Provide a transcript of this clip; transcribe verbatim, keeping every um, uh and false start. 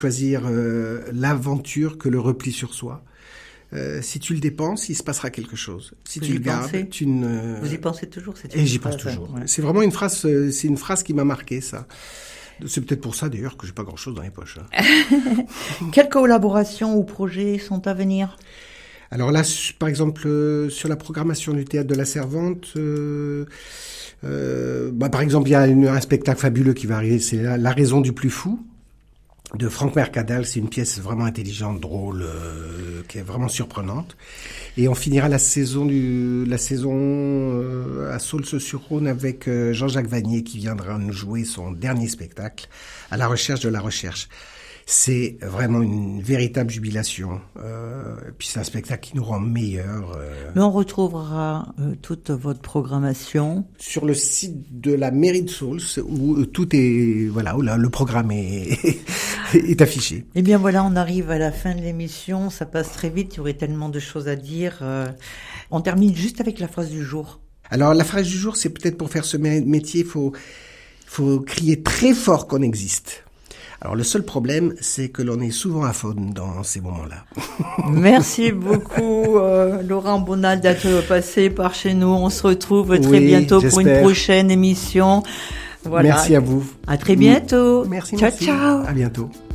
Choisir euh, l'aventure que le repli sur soi. Euh, si tu le dépenses, il se passera quelque chose. Si Vous tu y le gardes, pensez tu ne... Vous y pensez toujours, c'est Et j'y pense toujours. Ouais. C'est vraiment une phrase, euh, c'est une phrase qui m'a marqué, ça. C'est peut-être pour ça, d'ailleurs, que j'ai pas grand-chose dans les poches. Hein. Quelles collaborations ou projets sont à venir ? Alors là, par exemple, euh, sur la programmation du Théâtre de la Servante, euh, euh, bah, par exemple, il y a une, un spectacle fabuleux qui va arriver, c'est La, la raison du plus fou, de Franck Mercadal. C'est une pièce vraiment intelligente, drôle, euh, qui est vraiment surprenante. Et on finira la saison du la saison euh, à Saulce-sur-Rhône avec euh, Jean-Jacques Vanier qui viendra nous jouer son dernier spectacle, À la recherche de la recherche. C'est vraiment une véritable jubilation. Euh, puis c'est un spectacle qui nous rend meilleurs. Euh. Mais on retrouvera euh, toute votre programmation sur le site de la mairie de Saulce où euh, tout est voilà où là, le programme est est affiché. Eh bien voilà, on arrive à la fin de l'émission. Ça passe très vite. Il y aurait tellement de choses à dire. Euh, on termine juste avec la phrase du jour. Alors la phrase du jour, c'est peut-être pour faire ce métier, il faut faut crier très fort qu'on existe. Alors le seul problème, c'est que l'on est souvent à faune dans ces moments-là. Merci beaucoup euh, Laurent Bonal d'être passé par chez nous. On se retrouve très oui, bientôt j'espère. pour une prochaine émission. Voilà. Merci à vous. À très bientôt. Merci. Ciao, merci. ciao. À bientôt.